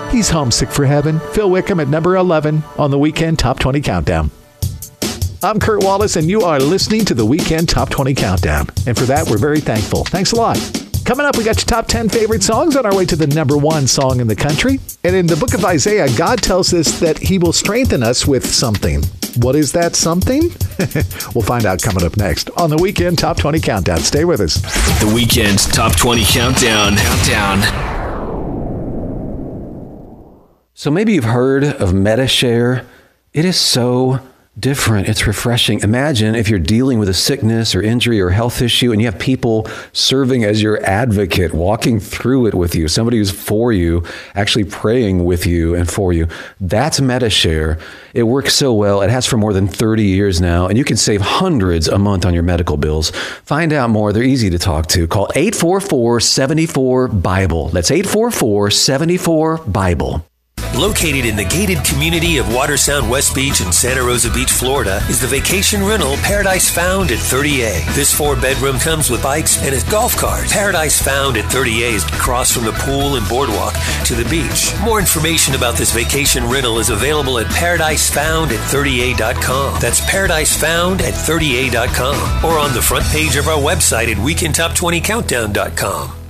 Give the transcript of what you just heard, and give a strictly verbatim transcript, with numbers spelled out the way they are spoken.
He's homesick for heaven. Phil Wickham at number eleven on the Weekend Top twenty Countdown. I'm Kurt Wallace, and you are listening to the Weekend Top twenty Countdown. And for that, we're very thankful. Thanks a lot. Coming up, we got your top ten favorite songs on our way to the number one song in the country. And in the book of Isaiah, God tells us that he will strengthen us with something. What is that something? We'll find out coming up next on the Weekend Top twenty Countdown. Stay with us. The Weekend Top twenty Countdown. Countdown. So maybe you've heard of Medi-Share. It is so different. It's refreshing. Imagine if you're dealing with a sickness or injury or health issue and you have people serving as your advocate, walking through it with you, somebody who's for you, actually praying with you and for you. That's Medi-Share. It works so well. It has for more than thirty years now, and you can save hundreds a month on your medical bills. Find out more. They're easy to talk to. Call eight four four, seven four, BIBLE. That's eight four four, seven four, BIBLE. Located in the gated community of Watersound West Beach in Santa Rosa Beach, Florida, is the vacation rental Paradise Found at thirty A. This four-bedroom comes with bikes and a golf cart. Paradise Found at thirty A is across from the pool and boardwalk to the beach. More information about this vacation rental is available at paradise found at thirty A dot com. That's paradise found at thirty A dot com, or on the front page of our website at weekend top twenty countdown dot com.